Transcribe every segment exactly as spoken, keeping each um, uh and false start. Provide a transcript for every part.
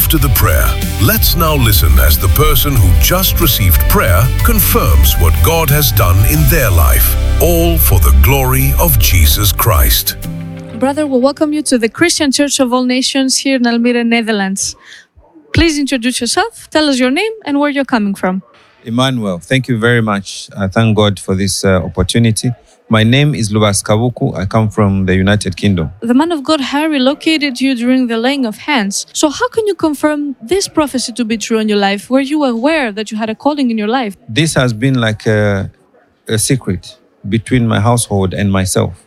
after the prayer. Let's now listen as the person who just received prayer confirms what God has done in their life, all for the glory of Jesus Christ. Brother, we welcome you to the Christian Church of All Nations here in Almere, Netherlands. Please introduce yourself, tell us your name and where you're coming from. Emmanuel, thank you very much. I thank God for this uh, opportunity. My name is Lubas Kabuku. I come from the United Kingdom. The man of God, Harry, located you during the laying of hands. So how can you confirm this prophecy to be true in your life? Were you aware that you had a calling in your life? This has been like a, a secret between my household and myself.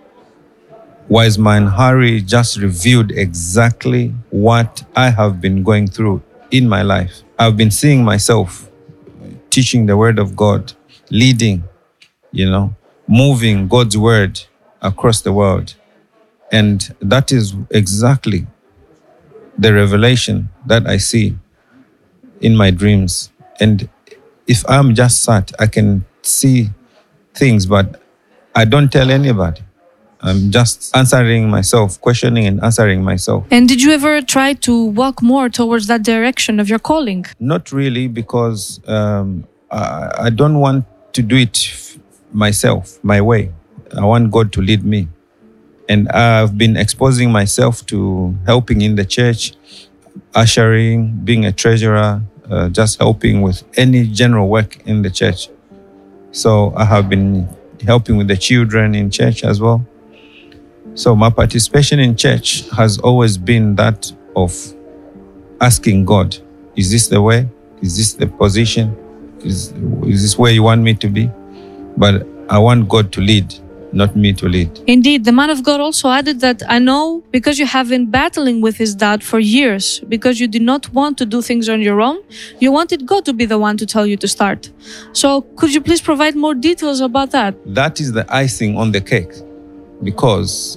Wise man Harry just revealed exactly what I have been going through in my life. I've been seeing myself teaching the word of God, leading, you know, moving God's word across the world. And that is exactly the revelation that I see in my dreams. And if I'm just sat, I can see things, but I don't tell anybody. I'm just answering myself, questioning and answering myself. And did you ever try to walk more towards that direction of your calling? Not really, because um, I, I don't want to do it myself, my way. I want God to lead me. And I've been exposing myself to helping in the church, ushering, being a treasurer, uh, just helping with any general work in the church. So I have been helping with the children in church as well. So my participation in church has always been that of asking God, is this the way? Is this the position? Is, is this where you want me to be? But I want God to lead, not me to lead. Indeed, the man of God also added that I know because you have been battling with his dad for years, because you did not want to do things on your own, you wanted God to be the one to tell you to start. So could you please provide more details about that? That is the icing on the cake, because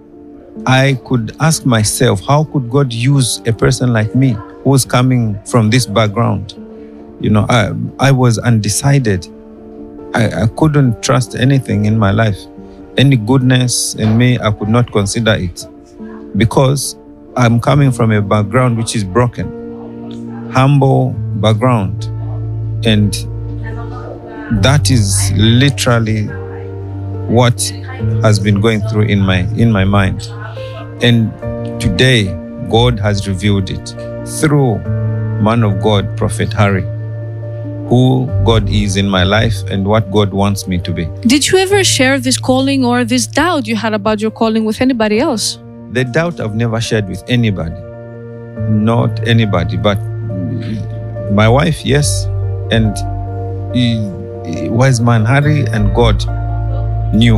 I could ask myself, how could God use a person like me who's coming from this background? You know, I, I was undecided. I, I couldn't trust anything in my life. Any goodness in me, I could not consider it, because I'm coming from a background which is broken, humble background. And that is literally what has been going through in my in my mind. And today, God has revealed it through man of God, Prophet Harry, who God is in my life and what God wants me to be. Did you ever share this calling or this doubt you had about your calling with anybody else? The doubt I've never shared with anybody. Not anybody, but my wife, yes. And wise man Harry and God knew.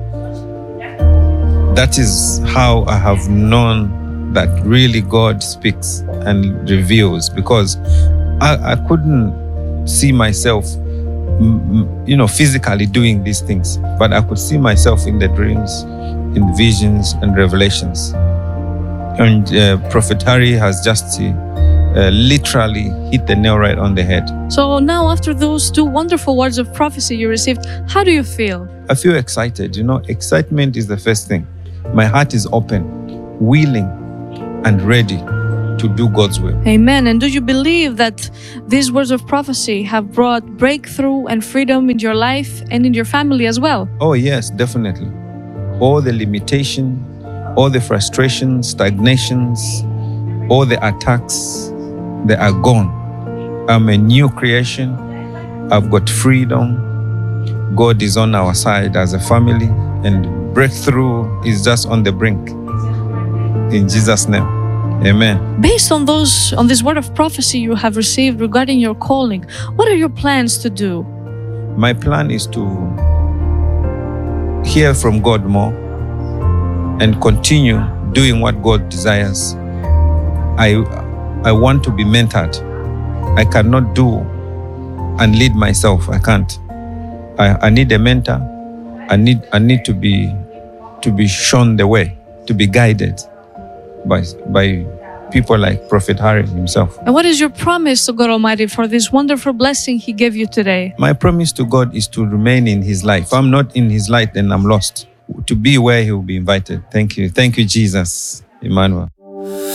That is how I have known that really God speaks and reveals, because I, I couldn't see myself, you know, physically doing these things, but I could see myself in the dreams, in visions and revelations. And uh, Prophet Harry has just uh, literally hit the nail right on the head. So now, after those two wonderful words of prophecy you received, how do you feel? I feel excited. You know, excitement is the first thing. My heart is open, willing and ready to do God's will. Amen. And do you believe that these words of prophecy have brought breakthrough and freedom in your life and in your family as well? Oh yes, definitely. All the limitation, all the frustrations, stagnations, all the attacks, they are gone. I'm a new creation. I've got freedom. God is on our side as a family, and breakthrough is just on the brink. In Jesus' name, amen. Based on those, on this word of prophecy you have received regarding your calling, what are your plans to do? My plan is to hear from God more and continue doing what God desires. I, I want to be mentored. I cannot do and lead myself. I can't. I, I need a mentor. I need I need to be to be shown the way, to be guided by by people like Prophet Harry himself. And what is your promise to God Almighty for this wonderful blessing He gave you today? My promise to God is to remain in His light. If I'm not in His light, then I'm lost. To be where He will be invited. Thank you. Thank you, Jesus. Emmanuel.